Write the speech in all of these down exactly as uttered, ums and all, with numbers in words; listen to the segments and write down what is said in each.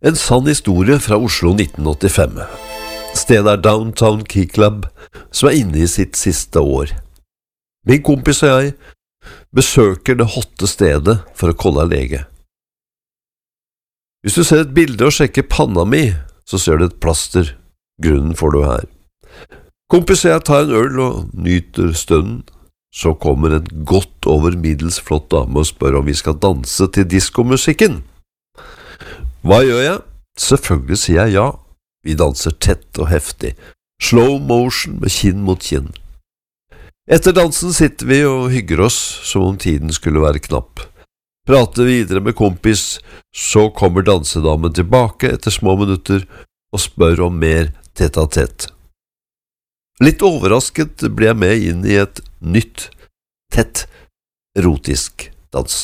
En sann historie fra Oslo nitten åttifem. Stedet er Downtown Key Club, som er inne i sitt siste år. Min kompis og jeg besøker det hotte stedet for å kolle lege. Hvis du ser et bilde og sjekker panna mi, så ser du et plaster. Grunnen får du her. Kompis og jeg tar en øl og nyter stunden. Så kommer en godt over middels flott dame og spør om vi skal danse til diskomusikken. Hva gjør jeg? Selvfølgelig sier jeg ja. Vi danser tett og heftig. Slow motion med kinn mot kinn. Etter dansen sitter vi og hygger oss som om tiden skulle være knapp. Prater videre med kompis, så kommer dansedamen tilbake etter små minutter og spør om mer tett a tett. Litt overrasket ble jeg med inn i et nytt, tett, erotisk dans.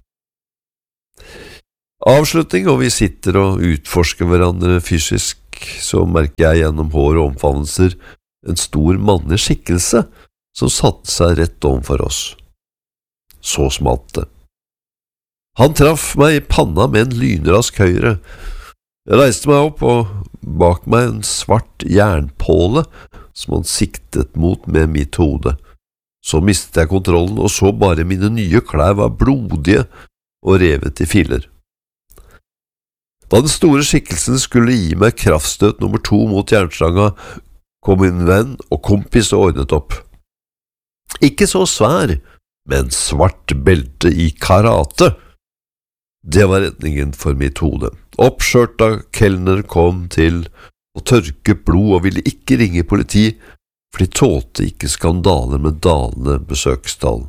Avslutning, og vi sitter og utforsker hverandre fysisk, så merker jeg gjennom hår og omfavnelser en stor mannlig skikkelse som satte seg rett overfor oss. Så smalt det. Han traff meg i panna med en lynrask høyre. Jeg reiste meg opp, og bak meg en svart jernpåle som han siktet mot med mitt hode. Så mistet jeg kontrollen, og så bare mine nye klær var blodige og revet i filler. Da den store skikkelsen skulle gi meg kraftstøt nummer to mot jernstanga, kom min venn og kompis og ordnet opp. Ikke så svær, men svart belte i karate. Det var redningen for mitt hode. Oppskjørta kelner kom til å tørke blod og ville ikke ringe politi, for de tålte ikke skandaler med dalende besøkstall.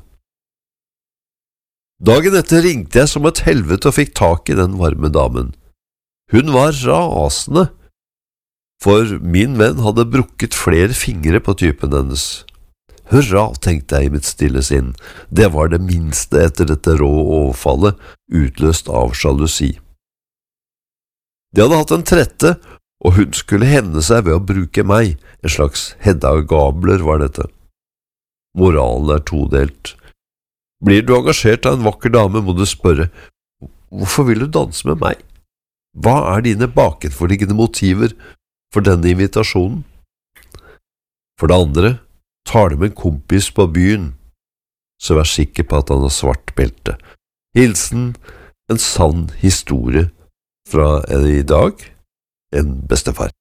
Dagen etter ringte jeg som et helvete og fikk tak i den varme damen. Hun var rasende, for min venn hadde brukket flere fingre på typen hennes. Hurra, tenkte jeg i mitt stille sinn, det var det minste etter dette rå overfallet, utløst av sjalusi. De hadde hatt en trette, og hun skulle hevne seg ved å bruke meg, en slags Hedda Gabler var dette. Moralen er todelt. Blir du engasjert av en vakker dame, må du spørre, hvorfor vil du danse med meg? Hva er dine bakenforliggende motiver for denne invitasjonen? For det andre, tar du med en kompis på byen, så vær sikker på at han har svart belte. Hilsen, en sann historie fra en i dag, en bestefar.